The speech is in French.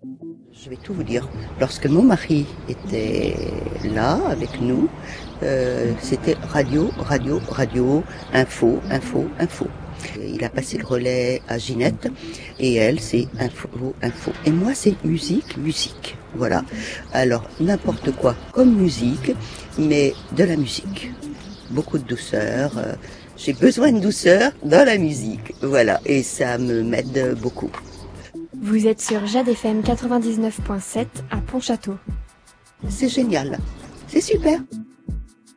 Je vais tout vous dire. Lorsque mon mari était là avec nous, c'était radio, radio, radio, info, info, info. Il a passé le relais à Ginette et elle c'est info, info. Et moi c'est musique, musique. Voilà. Alors n'importe quoi comme musique, mais de la musique. Beaucoup de douceur. J'ai besoin de douceur dans la musique. Voilà. Et ça m'aide beaucoup. Vous êtes sur Jade FM 99.7 à Pontchâteau. C'est génial. C'est super.